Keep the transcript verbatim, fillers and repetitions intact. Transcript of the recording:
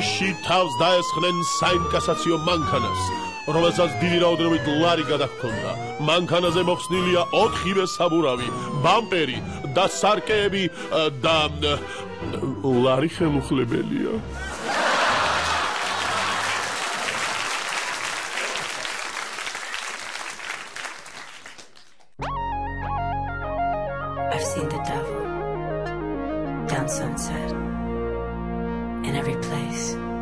ჯიში თავს დაესხნენ საინკასაციო მანქანას, რომელსაც დიდი რაოდენობით ლარი გადაჰქონდა. მანქანაზე მოხსნილია ოთხივე საბურავი, ბამპერი და სარკეები და ლარი ხელუხლებელია. I've seen the devil down Sunset in every place.